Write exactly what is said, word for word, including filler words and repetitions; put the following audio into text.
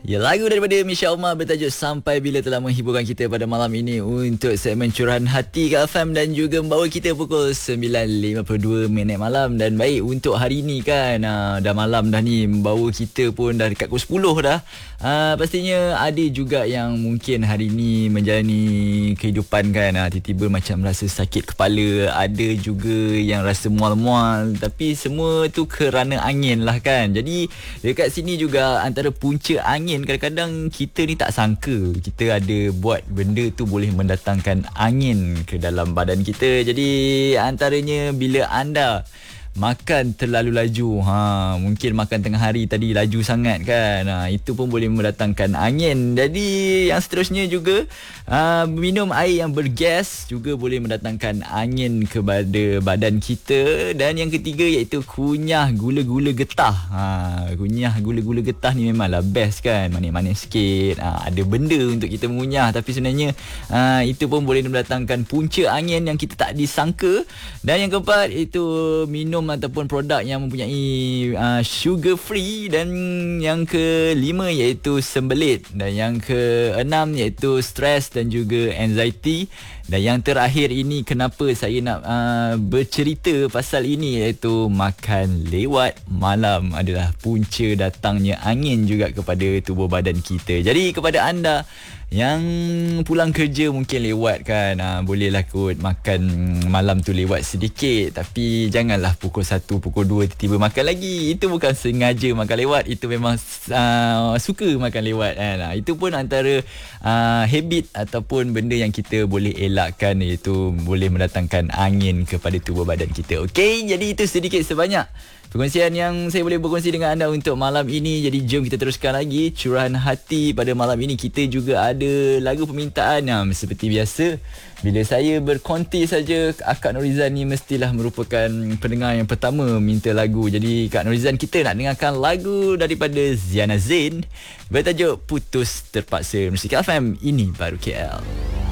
Ya, lagu daripada Misha Umar bertajuk Sampai Bila telah menghiburkan kita pada malam ini untuk segmen Curahan Hati Kak F M dan juga membawa kita pukul sembilan lima puluh dua minit malam. Dan baik, untuk hari ini kan, aa, dah malam dah ni, membawa kita pun dah dekat pukul sepuluh dah. Aa, pastinya ada juga yang mungkin hari ini menjalani kehidupan kan, aa, tiba-tiba macam rasa sakit kepala, ada juga yang rasa mual-mual, tapi semua tu kerana angin lah kan. Jadi dekat sini juga antara punca angin, kadang-kadang kita ni tak sangka kita ada buat benda tu boleh mendatangkan angin ke dalam badan kita. Jadi antaranya bila anda makan terlalu laju, ha, mungkin makan tengah hari tadi laju sangat kan, ha, itu pun boleh mendatangkan angin. Jadi yang seterusnya juga, ha, minum air yang bergas juga boleh mendatangkan angin kepada badan kita. Dan yang ketiga iaitu kunyah gula-gula getah. Ha, kunyah gula-gula getah ni memanglah best kan, manis-manis sikit, ha, ada benda untuk kita mengunyah, tapi sebenarnya ha, itu pun boleh mendatangkan punca angin yang kita tak disangka. Dan yang keempat itu minum ataupun produk yang mempunyai uh, sugar free. Dan yang kelima iaitu sembelit. Dan yang keenam iaitu stres dan juga anxiety. Dan yang terakhir ini, kenapa saya nak uh, bercerita pasal ini, iaitu makan lewat malam adalah punca datangnya angin juga kepada tubuh badan kita. Jadi kepada anda yang pulang kerja mungkin lewat kan, ha, bolehlah kot makan malam tu lewat sedikit, tapi janganlah pukul satu, pukul dua tiba-tiba makan lagi. Itu bukan sengaja makan lewat, itu memang uh, suka makan lewat kan. Ha, itu pun antara uh, habit ataupun benda yang kita boleh elakkan, iaitu boleh mendatangkan angin kepada tubuh badan kita. Okey, jadi itu sedikit sebanyak perkongsian yang saya boleh berkongsi dengan anda untuk malam ini. Jadi jom kita teruskan lagi curahan hati pada malam ini. Kita juga ada lagu permintaan. Nah, seperti biasa, bila saya berkonti saja, Kak Norizan ni mestilah merupakan pendengar yang pertama minta lagu. Jadi Kak Norizan, kita nak dengarkan lagu daripada Ziana Zain bertajuk Putus Terpaksa. Musik K F M, ini baru K L.